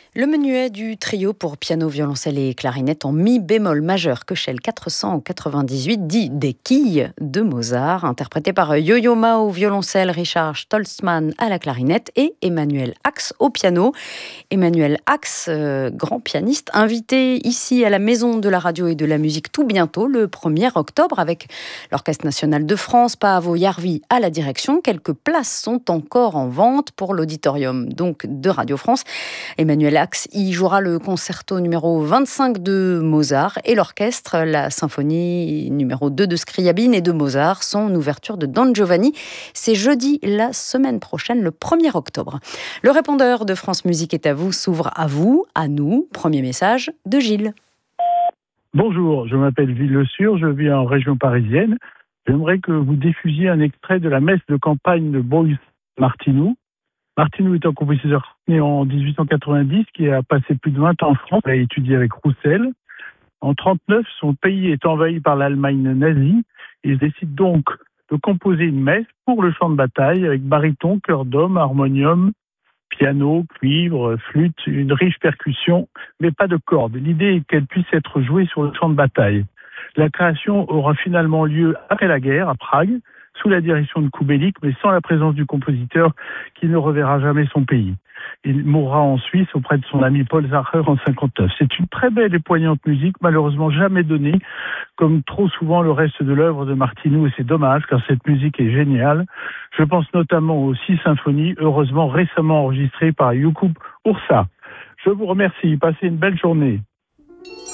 Le menuet du trio pour piano, violoncelle et clarinette en mi bémol majeur Köchel 498 dit des quilles de Mozart, interprété par Yo-Yo Ma au violoncelle, Richard Stolzmann à la clarinette et Emmanuel Ax au piano. Emmanuel Ax, grand pianiste, invité ici à la Maison de la Radio et de la Musique tout bientôt, le 1er octobre, avec l'Orchestre National de France, Paavo Järvi à la direction. Quelques places sont encore en vente pour l'auditorium donc de Radio France. Emmanuel Ax y jouera le concerto numéro 25 de Mozart et l'orchestre, la symphonie numéro 2 de Scriabine et de Mozart, son ouverture de Don Giovanni. C'est jeudi la semaine prochaine, le 1er octobre. Le répondeur de France Musique est à vous, s'ouvre à vous, à nous. Premier message de Gilles. Bonjour, je m'appelle Gilles Le Sur, je vis en région parisienne. J'aimerais que vous diffusiez un extrait de la messe de campagne de Boris Martinou. Martinou est un compositeur né en 1890 qui a passé plus de 20 ans en France. Il a étudié avec Roussel. En 1939, son pays est envahi par l'Allemagne nazie. Il décide donc de composer une messe pour le chant de bataille avec baryton, chœur d'homme, harmonium, piano, cuivre, flûte, une riche percussion, mais pas de cordes. L'idée est qu'elle puisse être jouée sur le champ de bataille. La création aura finalement lieu après la guerre, à Prague, sous la direction de Kubelik, mais sans la présence du compositeur qui ne reverra jamais son pays. Il mourra en Suisse auprès de son ami Paul Zacher en 1959. C'est une très belle et poignante musique, malheureusement jamais donnée, comme trop souvent le reste de l'œuvre de Martinou, et c'est dommage car cette musique est géniale. Je pense notamment aux 6 symphonies, heureusement récemment enregistrées par Jakub Ursa. Je vous remercie, passez une belle journée.